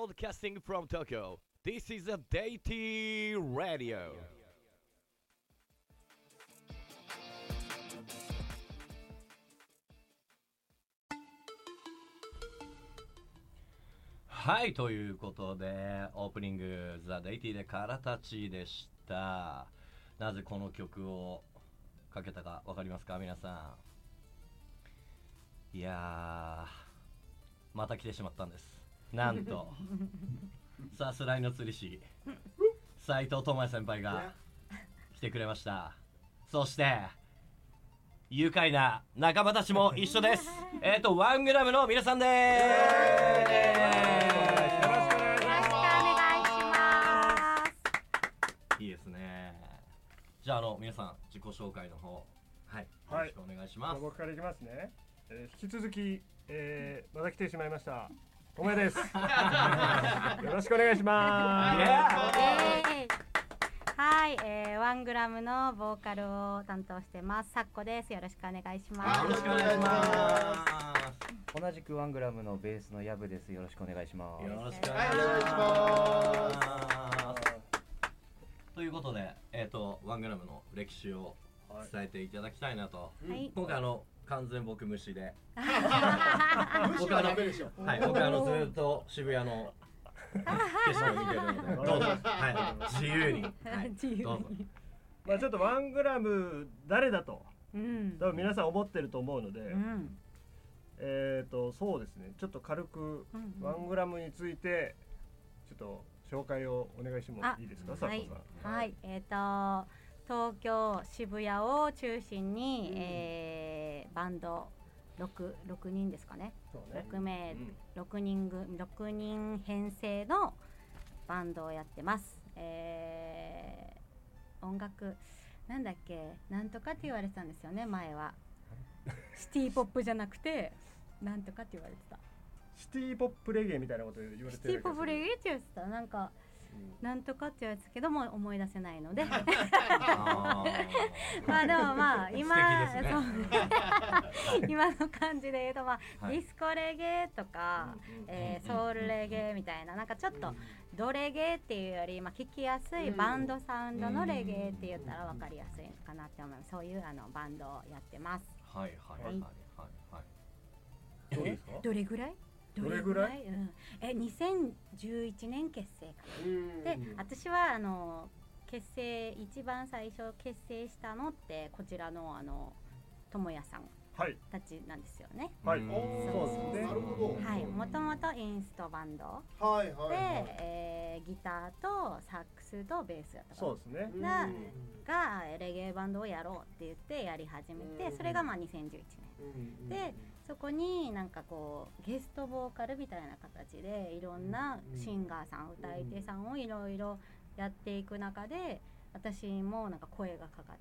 Broadcasting from Tokyo. This is a Deity Radio. はい、ということでオープニングザ・デイティでからたちでした。なぜこの曲をかけたか分かりますか皆さん。いやー、また来てしまったんです。なんとさすらいの釣り師斉藤智也先輩が来てくれました。そして愉快な仲間たちも一緒です。ワングラムの皆さんでーす。いいですね。じゃあ皆さん自己紹介の方、はい、よろしくお願いします。 僕からいきますね。引き続き、また来てしまいましたともやです。よろしくお願いします。 はい、ワングラムのボーカルを担当してますさっこです。よろしくお願いします。 よろしくお願いします。 同じくワングラムのベースのヤブです。よろしくお願いします。 よろしくお願いします。ということで、ワングラムの歴史を伝えていただきたいなと、はい、今回完全僕無視で僕はい、僕ずっと渋谷の景色を見てるのでどうぞ、はい、自由に、はい、どうぞ。 まあちょっとワングラム誰だと、多分皆さん思ってると思うので、そうですね、ちょっと軽くワングラムについてちょっと紹介をお願いしてもいいですか、佐藤さん。 はい、東京渋谷を中心に、バンド6人ですかね。6人編成のバンドをやってます。音楽なんだっけ、なんとかって言われてたんですよね前は。シティポップじゃなくてなんとかって言われてた。 シティポップレゲエみたいなこと言われてる。シティポップレゲエって言われてた。なんか、なんとかって言われてたけども思い出せないのでまあでもまあ今、今の感じで言うと、まあディスコレゲエとか、ソウルレゲエみたいな、なんかちょっとドレゲエっていうより、まあ聞きやすいバンドサウンドのレゲエって言ったら分かりやすいかなって思います。そういうバンドをやってます。 はいはいはいはいはい。 どうですか？ どれぐらい？ どれぐらい ？2011年結成かな。で、私は一番最初結成したのってこちらの智也さんたちなんですよね。 はい。そうですね。 なるほど。 はい。もともとインストバンドで、ギターとサックスとベースやった。 そうですね。 がレゲエバンドをやろうって言ってやり始めて、それがまあ2011年で。そこになんかこうゲストボーカルみたいな形でいろんなシンガーさん、歌い手さんをいろいろやっていく中で、私もなんか声がかかって、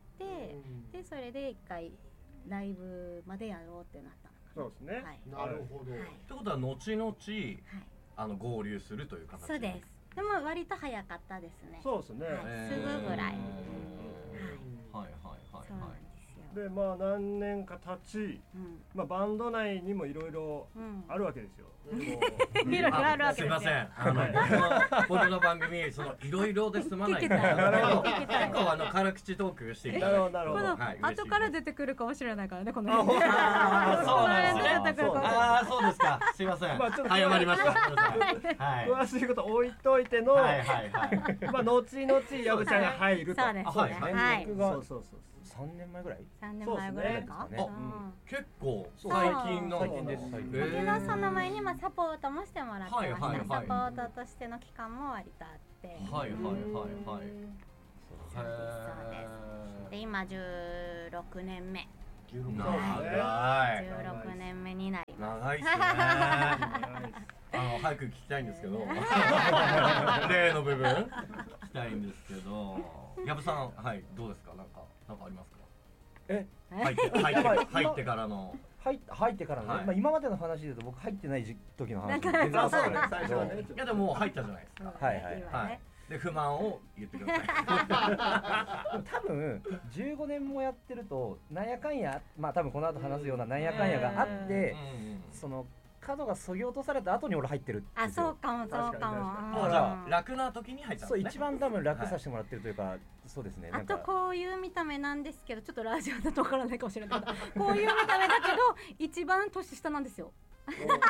でそれで一回ライブまでやろうってなったのかな。そうですね。 なるほど。 ってことは後々合流するという形。 そうです。でも割と早かったですね。 そうですね。 すぐぐらい。はいはいはいはい。 でまあ何年か経ち、まあバンド内にもいろいろあるわけですよ。 いろいろあるわけですよ。 すいません。僕の番組いろいろで済まない。結構辛口トークしていただいて。 なるほど。 後から出てくるかもしれないからねこの。 そうなんですね。そうですか。すいません。謝りました。 詳しいこと置いといての、まあ後々ヤブちゃんが入ると。 そうですね。はい。 そう。 3年前ぐらい 3年前ぐらいか。 結構最近です。 けどその前にサポートもしてもらってました。サポートとしての期間も割とあって。 はい。 そうです。で今16年目。16年目になります。 長いっすね。早く聞きたいんですけど例の部分聞きたいんですけど、矢部さん、はい、どうですか？なんかありますか？入ってからの入ってからの、今までの話で言うと僕入ってない時の話全然そうですね。 いやでも入ったじゃないですか。はいで不満を言ってください。 多分15年もやってるとなんやかんや、まあ多分この後話すようななんやかんやがあって、その角が削ぎ落とされた後に俺入ってる。 あ、そうかもそうかも。 じゃあ楽な時に入ったんですね。 そう一番多分楽させてもらってるというか、そうですね。 あとこういう見た目なんですけど、ちょっとラジオだとわからないかもしれないけど、こういう見た目だけど一番年下なんですよ。一番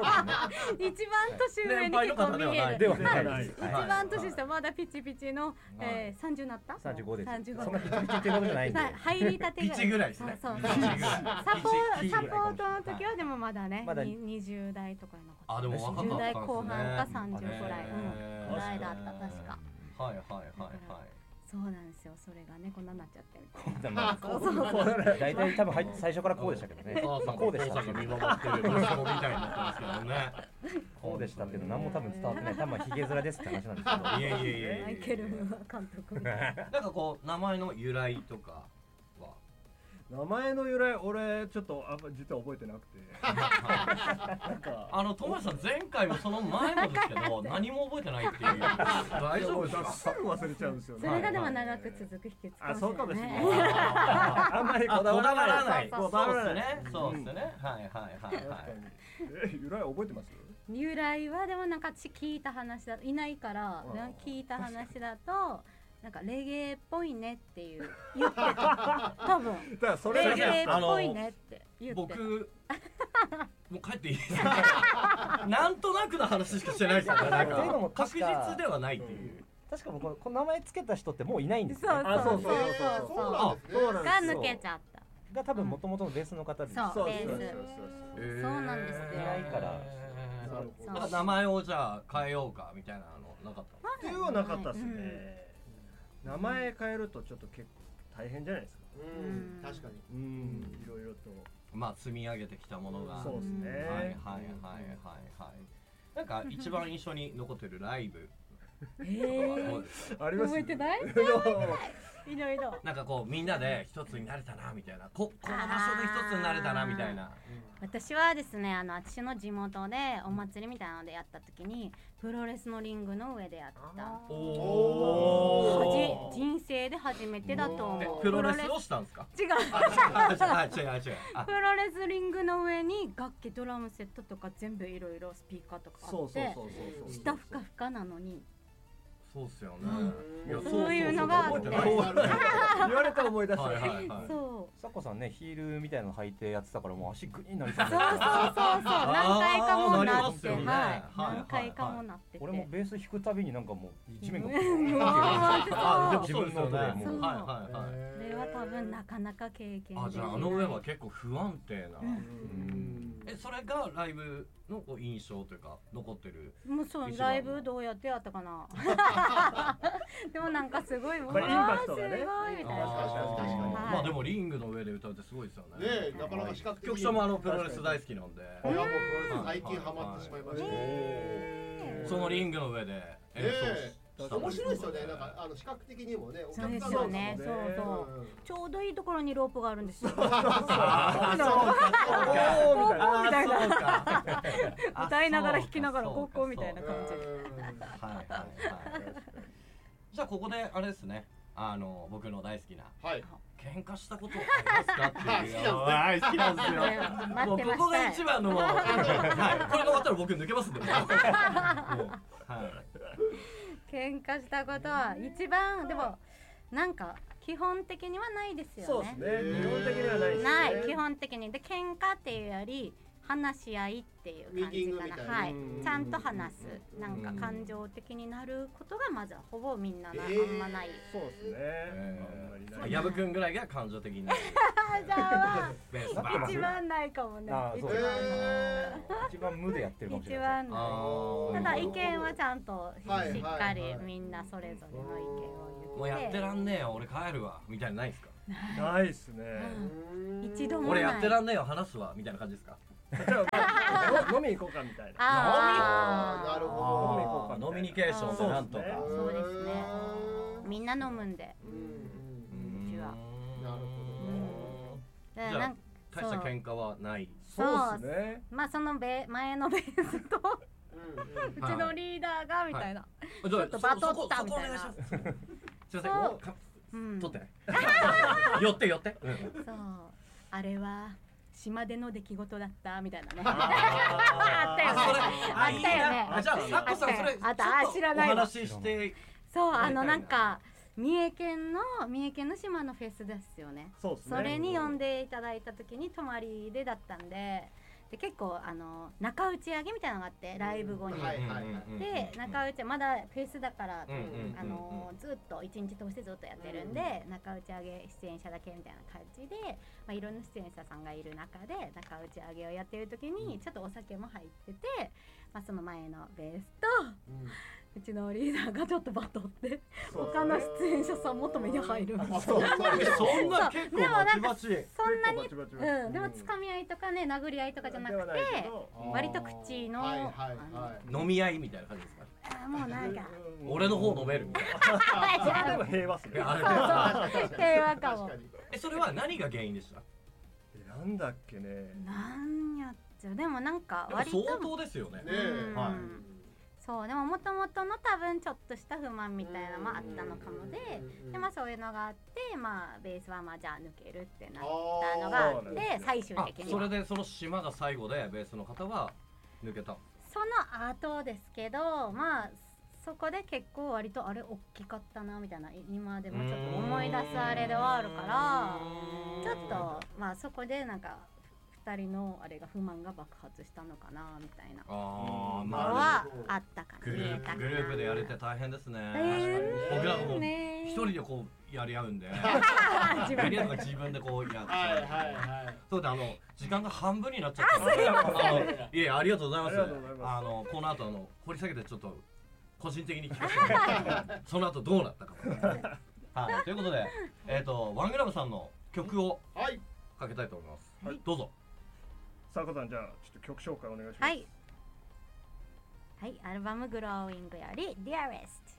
年上に結構見える。 ではない。 一番年下まだピチピチの30なった？ 35です。 35。 そんなピチピチってことじゃないんで。 入りたてピチぐらいですね。 そう。サポートの時はでもまだね、20代とかのこと。 あ、でも若かった 10代後半かですね。 30くらい、ぐらいだった確か。 はいはいはいはい。 そうなんですよ。それがねこんなになっちゃってる。 大体多分最初からこうでしたけどね。こうでした。 見守ってる息子みたいになってますけどね。 こうでしたっていうの何も多分伝わってない。多分ヒゲ面ですって話なんですけど。 いや。 マイケル監督。 なんかこう名前の由来とかは。 名前の由来俺ちょっとあんま実は覚えてなくて。 なんか友達さん前回もその前もですけど何も覚えてないっていう。大丈夫ですか？ すぐ忘れちゃうんですよね。 それがでも長く続く秘訣かもしれない。 あ、そうかもしれない。あんまりこだわらない。 そうですね。そうですね。はい。 由来覚えてます？ 由来はでもなんか聞いた話だといないから聞いた話だと。なんかレゲエっぽいねっていう言ってた多分レゲエっぽいねって言ってた。 僕もう帰っていいですか？なんとなくの話しかしてないですよね。なんか確実ではないっていう。 確かもこの名前つけた人ってもういないんですよね。 そうが抜けちゃった。 が多分元々のベースの方です。 そうベース。そうなんですよ。 いないから。 名前をじゃあ変えようかみたいなのなかった？ っていうはなかったですね。名前変えるとちょっと結構大変じゃないですか。 確かに。 いろいろと。 まあ積み上げてきたものが。 そうですね。 はい。なんか一番印象に残ってるライブ。 あります。 覚えてない？いろいろ。 なんかこうみんなで一つになれたなみたいな。この場所で一つになれたなみたいな。 私はですね、私の地元でお祭りみたいなのでやった時にプロレスのリングの上でやった。人生で初めてだと思う。 プロレスをしたんですか？ 違う。 違う。 プロレスリングの上に楽器ドラムセットとか全部いろいろスピーカーとかあって下ふかふかなのに。 そうっすよね。 そういうのがあって。 言われたら思い出した。 そう。 サッコさんねヒールみたいなの履いてやってたからもう足グニになりそう。 そう。何回かもなって、何回かもなってて。 俺もベース弾くたびになんかもう地面が自分の音でもう。 それは多分なかなか経験できない。 じゃあ上は結構不安定な。それがライブの印象というか残ってる。 もうそうライブどうやってやったかな。でもなんかすごいもうインパクトがね。 すごいみたいな。 まあでもリングの上で歌うってすごいですよね。 ね、なかなか視覚的に。 局長もプロレス大好きなんで。 俺はもうプロレス最近ハマってしまいました。 そのリングの上で演奏した。 面白いですよね。なんか視覚的にもね。 そうですよね。そうちょうどいいところにロープがあるんですよ。歌いながら弾きながらここみたいな感じ。 じゃあここであれですね。僕の大好きな。喧嘩したことありますかっていう。好きなんですよ。もうここが一番の。これが終わったら僕抜けますんで。 喧嘩したことは一番でもなんか基本的にはないですよね。 そうですね。基本的にはない。 ない基本的にで喧嘩っていうより話し合いっていう感じかな。はい。ちゃんと話すなんか感情的になることがまずはほぼみんなあんまない。 そうですね。 矢部くんぐらいが感情的になる。 じゃあ一番ないかもね。 一番無でやってるかもしれない。 一番ない。ただ意見はちゃんとしっかりみんなそれぞれの意見を言って。 もうやってらんねえよ俺帰るわみたいなないですか？ ないですね。 一度もない。 俺やってらんねえよ話すわみたいな感じですか？ 飲み行こうかみたいな。 なるほど。 飲み行こうか。 ノミニケーションとなんとか。 そうですね。みんな飲むんで。うちは。 なるほどね。じゃあ大した喧嘩はない。 そうですね。まあその前のベースとうちのリーダーがみたいな。ちょっとバトったみたいな。 すいません。取って。寄って。 そう。あれは島での出来事だったみたいなねあったよねあったよねじゃあサッコさんそれあったあ知らないおわ話ししてそうなんか三重県の島のフェスですよね。 そうですね。 それに呼んでいただいた時に泊まりでだったんで、結構中打ち上げみたいなのがあってライブ後に、で中打ちまだフェスだからずっと一日通してずっとやってるんで、中打ち上げ出演者だけみたいな感じで、いろんな出演者さんがいる中で中打ち上げをやってる時にちょっとお酒も入ってて、その前のベースと、うちのリーダーがちょっとバトって他の出演者さん求めに入るみたいな。 そんな結構バチバチ。 そんなにでもつかみ合いとかね殴り合いとかじゃなくて割と口の飲み合いみたいな感じですか。 もうなんか俺の方飲めるみたいな。 それでも平和っすね。 平和かも。 それは何が原因でした？ なんだっけね。 なんやっちゃでもなんか割と相当ですよね。 はい。そうでももともとの多分ちょっとした不満みたいなのもあったのかもで、そういうのがあってベースはじゃあ抜けるってなったのがあって最終的にそれでその島が最後でベースの方は抜けた。 その後ですけどそこで結構割とあれ大きかったなみたいな今でもちょっと思い出すあれではあるからちょっとそこでなんか2人のあれが不満が爆発したのかなみたいなのはあったかな。 グループでやれて大変ですね。僕らも一人でこうやり合うんで自分でこうやってそうで時間が半分になっちゃったいやありがとうございます。この後掘り下げてちょっと個人的に聞かせてその後どうなったかということでワングラムさんの曲をかけたいと思います。どうぞ。 さあこさんじゃあちょっと曲紹介お願いします。 はい、アルバムグローイングより Dearest